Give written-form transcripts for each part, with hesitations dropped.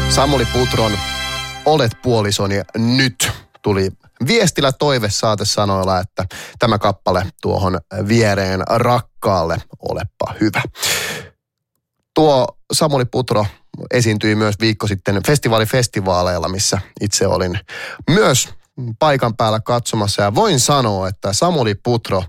Samuli Putron Olet puolisoni nyt tuli viestillä toivesaatesanoilla, että tämä kappale tuohon viereen rakkaalle, olepa hyvä. Tuo Samuli Putro esiintyi myös viikko sitten festivaaleilla, missä itse olin myös paikan päällä katsomassa. Ja voin sanoa, että Samuli Putro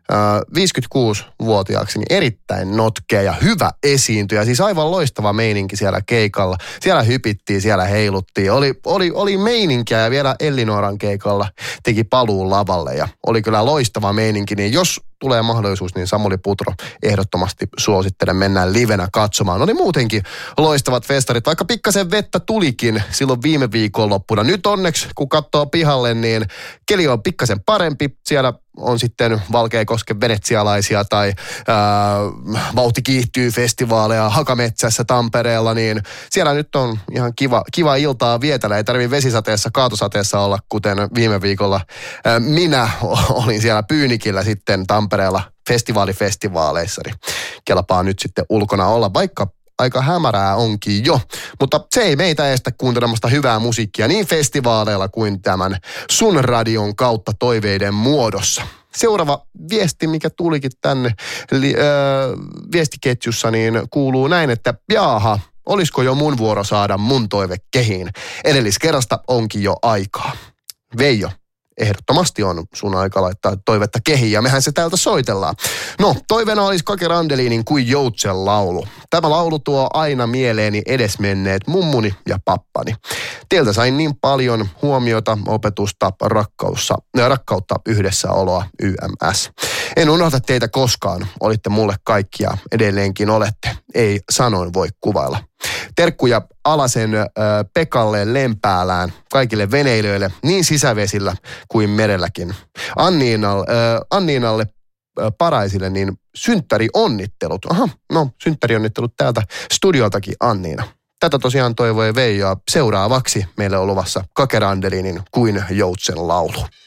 56-vuotiaaksi niin erittäin notkea ja hyvä esiintyjä. Siis aivan loistava meininki siellä keikalla. Siellä hypittiin, siellä heiluttiin. Oli meininkiä ja vielä Ellinoran keikalla teki paluun lavalle. Ja oli kyllä loistava meininki. Niin jos tulee mahdollisuus, niin Samuli Putro ehdottomasti suosittelen mennään livenä katsomaan. Oli muutenkin loistavat festarit, vaikka pikkasen vettä tulikin silloin viime viikonloppuna. Nyt onneksi, kun katsoo pihalle, niin keli on pikkasen parempi. Siellä on sitten Valkeakosken venetsialaisia tai Vauhti kiihtyy -festivaaleja Hakametsässä Tampereella, niin siellä nyt on ihan kiva iltaa vietellä. Ei tarvitse vesisateessa, kaatosateessa olla, kuten viime viikolla minä olin siellä Pyynikillä sitten Tampereella festivaaleissa. Niin kelpaa nyt sitten ulkona olla, vaikka aika hämärää onkin jo, mutta se ei meitä estä kuuntelemasta hyvää musiikkia niin festivaaleilla kuin tämän Sun radion kautta toiveiden muodossa. Seuraava viesti, mikä tulikin tänne viestiketjussa, niin kuuluu näin, että jaaha, olisiko jo mun vuoro saada mun toive kehiin? Edelliskerrasta onkin jo aikaa. Veijo. Ehdottomasti on sun aika laittaa toivetta kehiin ja mehän se täältä soitellaan. No, toiveena olisi Kake Randelinin Kuin Joutsen laulu. Tämä laulu tuo aina mieleeni edesmenneet mummuni ja pappani. Teiltä sain niin paljon huomiota, opetusta, rakkautta, yhdessäoloa, YMS. En unohda teitä koskaan. Olitte mulle kaikkia, edelleenkin olette. Ei sanoin voi kuvailla. Terkkuja Alasen Pekalle Lempäälään, kaikille veneilijöille, niin sisävesillä kuin merelläkin. Anniinalle Paraisille, niin synttärionnittelut. Aha, no synttärionnittelut täältä studioltakin Anniina. Tätä tosiaan toivoi Veijo. Seuraavaksi meille on luvassa Kake Randelinin Kuin Joutsen laulu.